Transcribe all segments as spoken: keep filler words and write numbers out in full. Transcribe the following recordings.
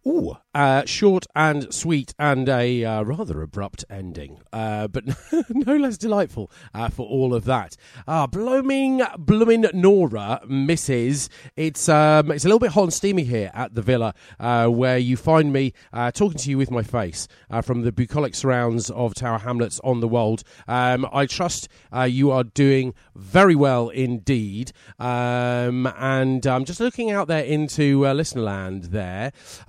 Ooh, uh, short and sweet and a uh, rather abrupt ending, uh, but no less delightful uh, for all of that. Ah, blooming, blooming Nora, Missus It's um, it's a little bit hot and steamy here at the Villa, uh, where you find me uh, talking to you with my face uh, from the bucolic surrounds of Tower Hamlets on the Wold. Um, I trust uh, you are doing very well indeed, um, and I'm just looking out there into uh, Listenerland there.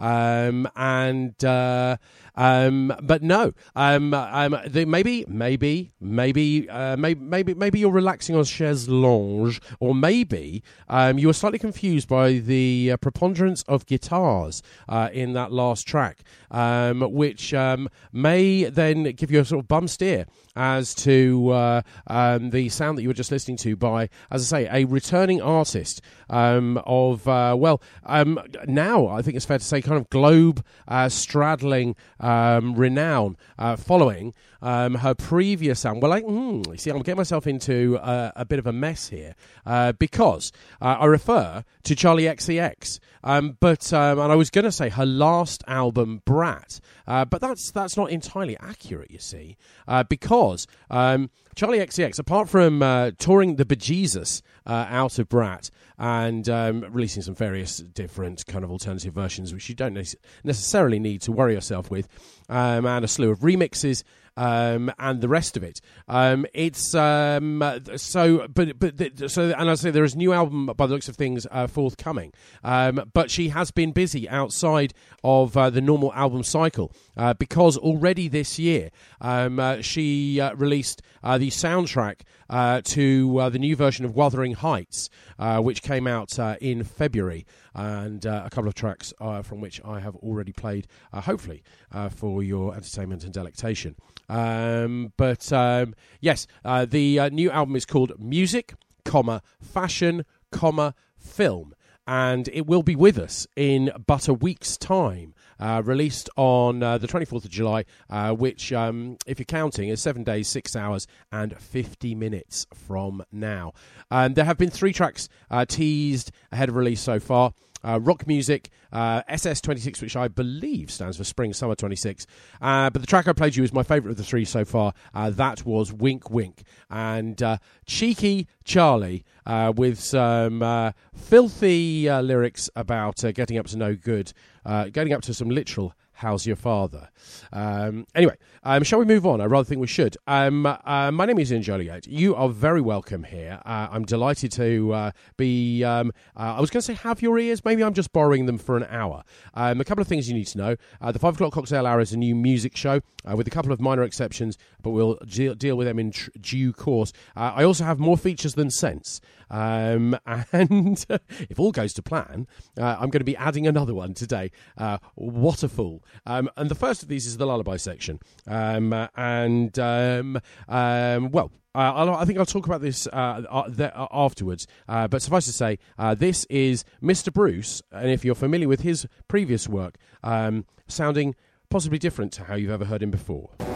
Um, and uh, um, but no, um, um, the, maybe, maybe, maybe, uh, maybe, maybe, maybe you're relaxing on chaise longue, or maybe um, you were slightly confused by the uh, preponderance of guitars uh, in that last track, um, which um, may then give you a sort of bum steer as to uh, um, the sound that you were just listening to by, as I say, a returning artist um, of, uh, well, um, now I think it's fair to say kind of globe uh, straddling um, renown uh, following um, her previous sound. Well, I, mm, you see, I'm getting myself into uh, a bit of a mess here uh, because uh, I refer to Charlie X C X, um, but um, and I was going to say her last album, Brat, uh, but that's that's not entirely accurate, you see, uh, because um, Charlie X C X, apart from uh, touring the bejesus uh, out of Brat and um, releasing some various different kind of alternative versions, which you don't ne- necessarily need to worry yourself with, um, and a slew of remixes, um, and the rest of it. Um, it's um, so, but but so, and I say there is a new album by the looks of things uh, forthcoming. Um, but she has been busy outside of uh, the normal album cycle uh, because already this year um, uh, she uh, released uh, the soundtrack uh, to uh, the new version of Wuthering Heights, uh, which came out uh, in February, and uh, a couple of tracks uh, from which I have already played, uh, hopefully uh, for your entertainment and delectation. Um, but um, yes, uh, the uh, new album is called Music, comma, Fashion, comma, Film, and it will be with us in but a week's time. Uh, released on uh, the twenty-fourth of July, uh, which, um, if you're counting, is seven days, six hours, and fifty minutes from now. Um, there have been three tracks uh, teased ahead of release so far. Uh, rock music, uh, S S twenty-six, which I believe stands for Spring Summer twenty-six. Uh, but the track I played you is my favourite of the three so far. Uh, that was Wink Wink. And uh, Cheeky Charlie uh, with some uh, filthy uh, lyrics about uh, getting up to no good, uh, getting up to some literal how's your father. Um, anyway, um, shall we move on? I rather think we should. Um, uh, my name is Ian Joliet. You are very welcome here. Uh, I'm delighted to uh, be, um, uh, I was going to say have your ears. Maybe I'm just borrowing them for an hour. Um, a couple of things you need to know. Uh, the five o'clock Cocktail Hour is a new music show uh, with a couple of minor exceptions, but we'll de- deal with them in tr- due course. Uh, I also have more features than sense. Um, and if all goes to plan, uh, I'm going to be adding another one today. Uh, what a fool. Um, and the first of these is the lullaby section. Um, uh, and, um, um, well, uh, I'll, I think I'll talk about this uh, uh, th- uh, afterwards. Uh, but suffice to say, uh, this is Mister Bruce. And if you're familiar with his previous work, um, sounding possibly different to how you've ever heard him before.